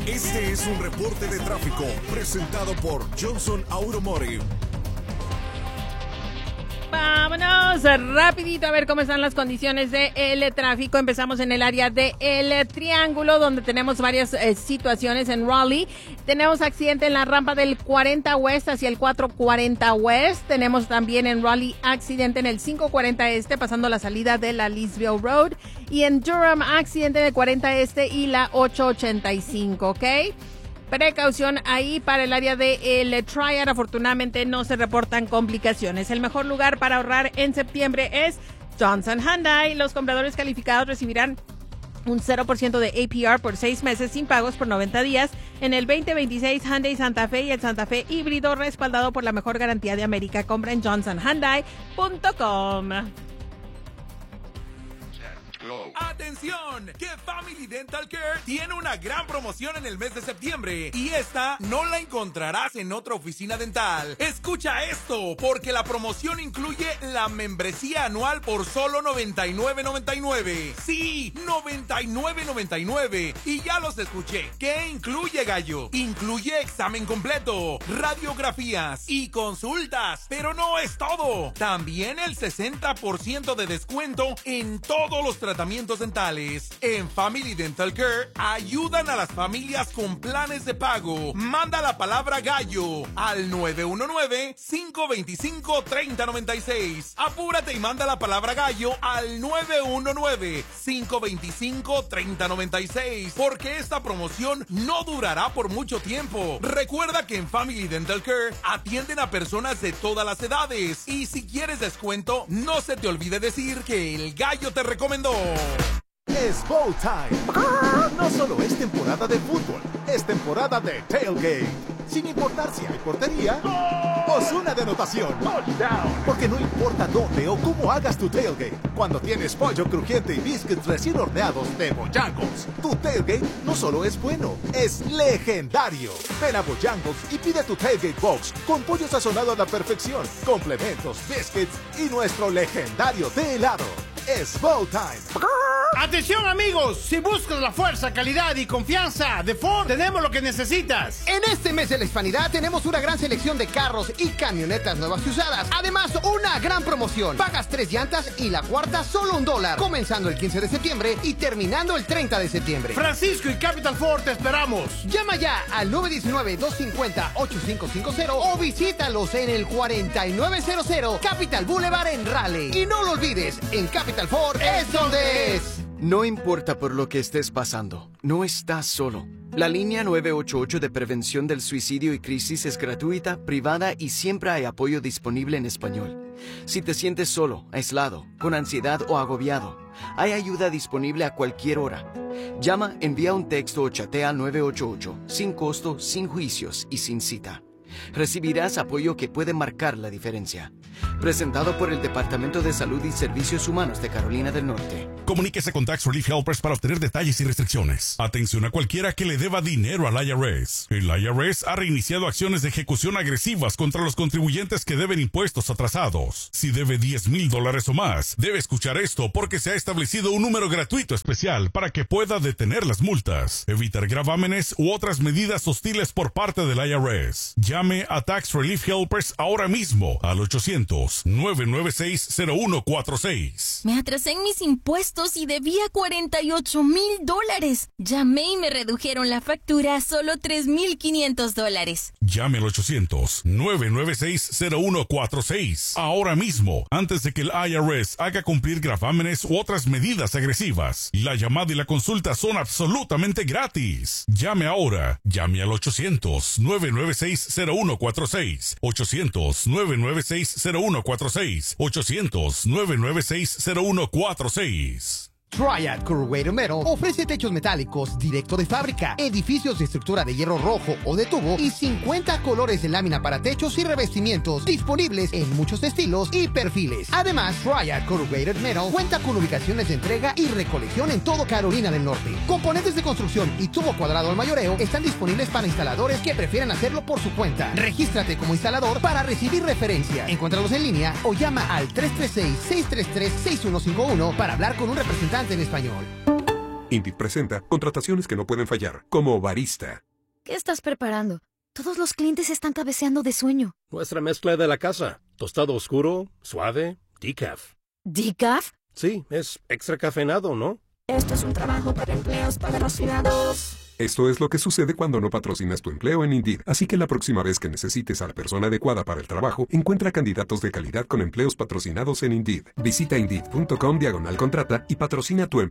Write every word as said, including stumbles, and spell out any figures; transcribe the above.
Este es un reporte de tráfico presentado por Johnson Automotive. Vámonos rapidito a ver cómo están las condiciones del tráfico. Empezamos en el área del Triángulo, donde tenemos varias eh, situaciones en Raleigh. Tenemos accidente en la rampa del cuarenta West hacia el cuatrocientos cuarenta West. Tenemos también en Raleigh accidente en el quinientos cuarenta Este, pasando la salida de la Leesville Road. Y en Durham, accidente en el cuarenta Este y la ochocientos ochenta y cinco, ¿ok? Precaución ahí para el área de el Triad. Afortunadamente no se reportan complicaciones. El mejor lugar para ahorrar en septiembre es Johnson Hyundai. Los compradores calificados recibirán un cero por ciento de A P R por seis meses sin pagos por noventa días en el veinte veintiséis Hyundai Santa Fe y el Santa Fe híbrido, respaldado por la mejor garantía de América. Compra en johnson hyundai punto com. ¡Atención! Que Family Dental Care tiene una gran promoción en el mes de septiembre y esta no la encontrarás en otra oficina dental. Escucha esto, porque la promoción incluye la membresía anual por solo noventa y nueve noventa y nueve. ¡Sí! noventa y nueve noventa y nueve. Y ya los escuché. ¿Qué incluye, gallo? Incluye examen completo, radiografías y consultas. Pero no es todo. También el sesenta por ciento de descuento en todos los tratamientos dentales. En Family Dental Care ayudan a las familias con planes de pago. Manda la palabra gallo al nueve uno nueve, cinco dos cinco, tres cero nueve seis. Apúrate y manda la palabra gallo al nueve uno nueve, cinco dos cinco, tres cero nueve seis, porque esta promoción no durará por mucho tiempo. Recuerda que en Family Dental Care atienden a personas de todas las edades, y si quieres descuento, no se te olvide decir que el gallo te recomendó. Es Bowl Time. No solo es temporada de fútbol, es temporada de tailgate. Sin importar si hay portería o zona de anotación. Porque no importa dónde o cómo hagas tu tailgate, cuando tienes pollo crujiente y biscuits recién horneados de Bojangles, tu tailgate no solo es bueno, es legendario. Ven a Bojangles y pide tu tailgate box con pollo sazonado a la perfección, complementos, biscuits y nuestro legendario de helado. Es Bowl Time. ¡Atención, amigos! Si buscas la fuerza, calidad y confianza de Ford, tenemos lo que necesitas. En este mes de la hispanidad tenemos una gran selección de carros y camionetas nuevas y usadas. Además, una gran promoción. Pagas tres llantas y la cuarta solo un dólar. Comenzando el quince de septiembre y terminando el treinta de septiembre. Francisco y Capital Ford te esperamos. Llama ya al nueve uno nueve, dos cinco cero, ocho cinco cinco cero o visítalos en el cuarenta y nueve cero cero Capital Boulevard en Raleigh. Y no lo olvides, en Capital Ford es donde es. No importa por lo que estés pasando, no estás solo. La línea nueve ocho ocho de prevención del suicidio y crisis es gratuita, privada y siempre hay apoyo disponible en español. Si te sientes solo, aislado, con ansiedad o agobiado, hay ayuda disponible a cualquier hora. Llama, envía un texto o chatea al nueve ocho ocho, sin costo, sin juicios y sin cita. Recibirás apoyo que puede marcar la diferencia. Presentado por el Departamento de Salud y Servicios Humanos de Carolina del Norte. Comuníquese con Tax Relief Helpers para obtener detalles y restricciones. Atención a cualquiera que le deba dinero al I R S. El I R S ha reiniciado acciones de ejecución agresivas contra los contribuyentes que deben impuestos atrasados. Si debe diez mil dólares o más, debe escuchar esto porque se ha establecido un número gratuito especial para que pueda detener las multas, evitar gravámenes u otras medidas hostiles por parte del I R S. Llame a Tax Relief Helpers ahora mismo al ochocientos, nueve nueve seis, cero uno cuatro seis. Me atrasé en mis impuestos y debía cuarenta y ocho mil dólares. Llamé y me redujeron la factura a solo tres mil quinientos dólares. Llame al ochocientos, nueve nueve seis, cero uno cuatro seis ahora mismo, antes de que el I R S haga cumplir gravámenes u otras medidas agresivas. La llamada y la consulta son absolutamente gratis. Llame ahora. Llame al ochocientos, nueve nueve seis, cero uno cuatro seis. ochocientos, nueve nueve seis, cero uno cuatro seis. ochocientos, nueve nueve seis, cero uno cuatro seis. Triad Corrugated Metal ofrece techos metálicos directo de fábrica, edificios de estructura de hierro rojo o de tubo y cincuenta colores de lámina para techos y revestimientos disponibles en muchos estilos y perfiles. Además, Triad Corrugated Metal cuenta con ubicaciones de entrega y recolección en todo Carolina del Norte. Componentes de construcción y tubo cuadrado al mayoreo están disponibles para instaladores que prefieren hacerlo por su cuenta. Regístrate como instalador para recibir referencia. Encuéntralos en línea o llama al tres tres seis, seis tres tres, seis uno cinco uno para hablar con un representante en español. Indeed presenta contrataciones que no pueden fallar, como barista. ¿Qué estás preparando? Todos los clientes están cabeceando de sueño. Nuestra mezcla de la casa. Tostado oscuro, suave, decaf. ¿Decaf? Sí, es extra cafeinado, ¿no? Esto es un trabajo para empleos patrocinados. Esto es lo que sucede cuando no patrocinas tu empleo en Indeed. Así que la próxima vez que necesites a la persona adecuada para el trabajo, encuentra candidatos de calidad con empleos patrocinados en Indeed. Visita Indeed punto com diagonal contrata y patrocina tu empleo.